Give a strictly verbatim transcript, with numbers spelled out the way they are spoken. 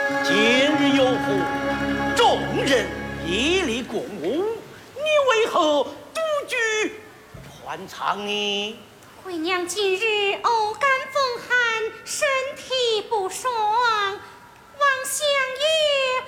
今日有福，众人一力共舞，你为何独居团场呢？ 回娘今日偶感风寒，身